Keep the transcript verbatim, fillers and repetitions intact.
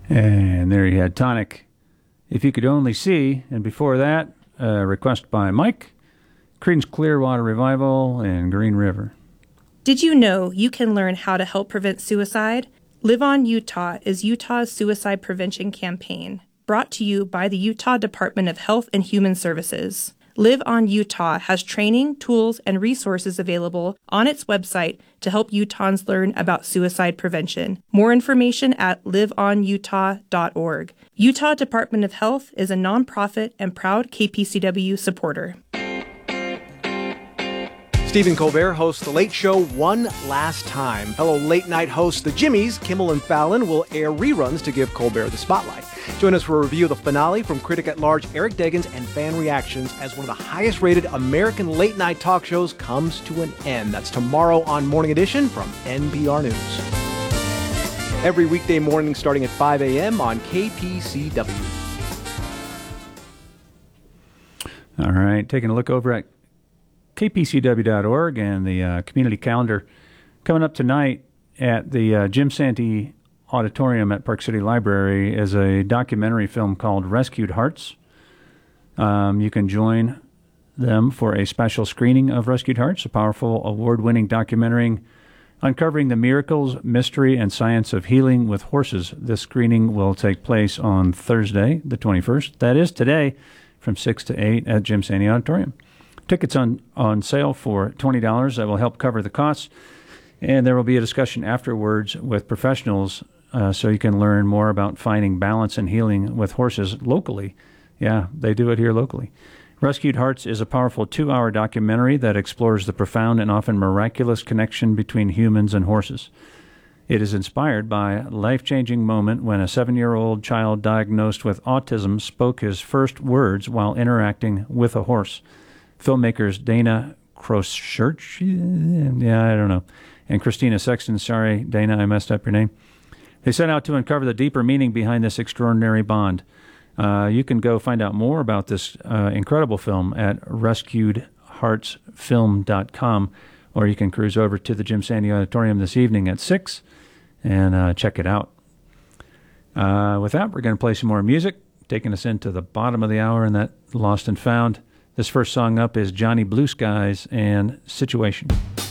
And there you had Tonic, If You Could Only See. And before that, a request by Mike, Creedence Clearwater Revival and Green River. Did you know you can learn how to help prevent suicide? Live On Utah is Utah's suicide prevention campaign, brought to you by the Utah Department of Health and Human Services. Live On Utah has training, tools, and resources available on its website to help Utahns learn about suicide prevention. More information at live on utah dot org. Utah Department of Health is a nonprofit and proud K P C W supporter. Stephen Colbert hosts The Late Show one last time. Fellow late-night hosts The Jimmys, Kimmel and Fallon, will air reruns to give Colbert the spotlight. Join us for a review of the finale from critic at large Eric Deggans and fan reactions as one of the highest-rated American late-night talk shows comes to an end. That's tomorrow on Morning Edition from N P R News. Every weekday morning starting at five a.m. on K P C W. All right, taking a look over at K P C W dot org and the uh, community calendar. Coming up tonight at the uh, Jim Santee Auditorium at Park City Library is a documentary film called Rescued Hearts. Um, you can join them for a special screening of Rescued Hearts, a powerful award-winning documentary uncovering the miracles, mystery, and science of healing with horses. This screening will take place on Thursday, the twenty-first. That is today, from six to eight at Jim Santee Auditorium. Tickets on, on sale for twenty dollars. That will help cover the costs. And there will be a discussion afterwards with professionals uh, so you can learn more about finding balance and healing with horses locally. Yeah, they do it here locally. Rescued Hearts is a powerful two-hour documentary that explores the profound and often miraculous connection between humans and horses. It is inspired by a life-changing moment when a seven-year-old child diagnosed with autism spoke his first words while interacting with a horse. Filmmakers Dana Kroschert, yeah, I don't know, and Christina Sexton, sorry, Dana, I messed up your name. They set out to uncover the deeper meaning behind this extraordinary bond. Uh, you can go find out more about this uh, incredible film at rescued hearts film dot com, or you can cruise over to the Jim Santee Auditorium this evening at six and uh, check it out. Uh, with that, we're going to play some more music, taking us into the bottom of the hour in that Lost and Found. This first song up is Johnny Blue Skies and Situation.